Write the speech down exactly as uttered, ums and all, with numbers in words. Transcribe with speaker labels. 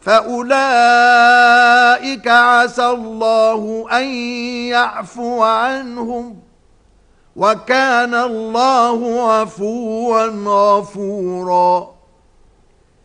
Speaker 1: فأولئك عسى الله أن يعفو عنهم وكان الله عفوا غفورا.